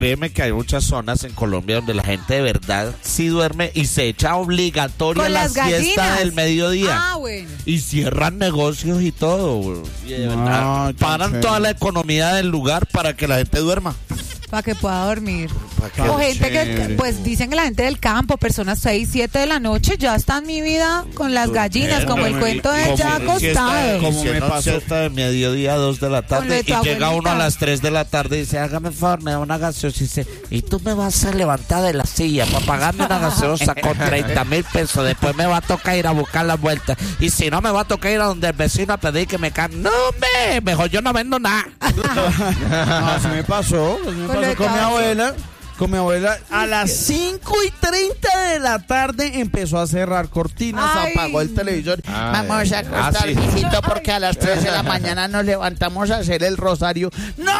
créeme que hay muchas zonas en Colombia donde la gente de verdad sí duerme y se echa obligatoria Con la las siesta gallinas. del mediodía. Ah, bueno. Y cierran negocios y todo, güey. Y de verdad, Ay, tan paran chévere. toda la economía del lugar para que la gente duerma. Para que pueda dormir. que- O gente que, chévere. pues dicen que la gente del campo, personas 6, 7 de la noche, ya está en mi vida con las gallinas, como el cuento de ya acostado. Como me pasó. Siesta de mediodía, 2 de la Con lo tarde, de y tu llega uno abuelita. a las 3 de la tarde y dice, hágame el favor, me da una gaseosa. Y dice, y tú me vas a levantar de la silla para pagarme una gaseosa con 30,000 pesos. Después me va a tocar ir a buscar las vueltas. Y si no, me va a tocar ir a donde el vecino a pedir que me cambie. No, mejor yo no vendo nada. No, así me pasó. Así me Con lo pasó de con mi cada- abuela. Con mi abuela, a las 5:30 de la tarde empezó a cerrar cortinas, Ay. apagó el televisor. Vamos a acostar, sí. mijito, porque a las 3 de la mañana nos levantamos a hacer el rosario. ¡No!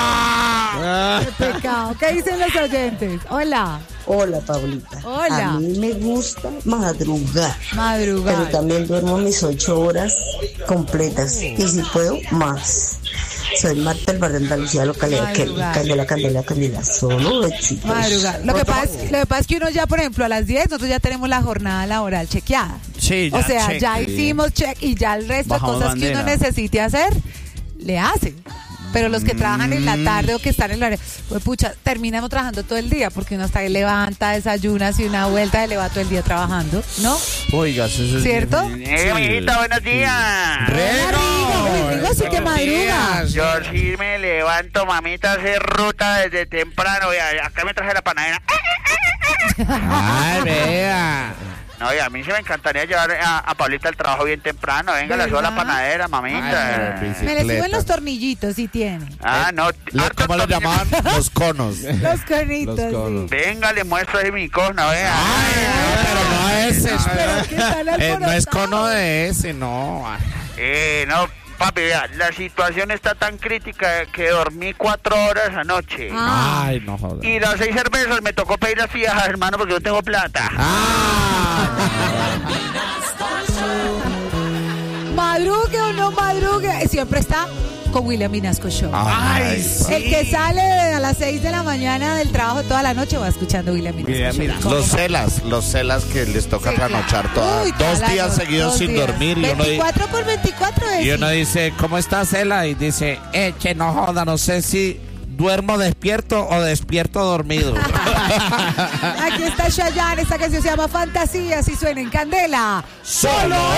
Qué pecado. ¿Qué dicen los oyentes? Hola. Hola, Paulita. Hola. A mí me gusta madrugar, pero Madrugar. también duermo mis 8 horas completas y si puedo, más. Soy Marta del barrio Andalucía, localidad que Madrugar. cayó la candela, solo éxitos. Madrugar. Lo que pasa es que uno ya, por ejemplo, a las 10, nosotros ya tenemos la jornada laboral chequeada. Sí, O sea, check. ya hicimos check y ya el resto Bajamos de cosas que uno bandera. necesite hacer, le hace. Pero los que trabajan en la tarde o que están en la hora, pues pucha, terminamos trabajando todo el día porque uno hasta ahí levanta, desayuna, hace una vuelta, se le va todo el día trabajando, ¿no? Oiga, eso es ¿Cierto? Mijita, buenos días. Uy, Rigo sí que madruga. Yo sí me levanto, mamita, a hacer ruta desde temprano. Vea, acá me traje la panadera. Ay, vea. No, y a mí sí me encantaría llevar a Paulita al trabajo bien temprano. Venga, la suba la ¿Verdad? panadera, mamita. Ay, Me le suben los tornillitos si tiene. Ah, no. harto ¿Cómo le tornillo. llamaban? Los conos. Los conitos. sí. Venga, le muestro ahí mi cosna, vea. Pero no ese. Pero ¿qué tal No es alborotado? cono de ese, no. No, papi, vea, la situación está tan crítica que dormí 4 horas anoche. Ah. Ay, no jodas. Y las 6 cervezas me tocó pedir las fiajas, hermano, porque yo tengo plata. Madrugue o no madrugue, siempre está con William Vinasco Show. Ay, El que sale a las 6 de la mañana del trabajo toda la noche va escuchando William Vinasco Show. Los celas que les toca Sí, trasnochar claro. Uy, 2 toda la días noche, seguidos 2 sin días. dormir. 24 por 24 es. Y uno dice, ¿cómo está Cela? Y dice, que no joda, no sé si duermo despierto o despierto dormido. Aquí está Chayanne, esta canción se llama Fantasías y suena en Candela. Solo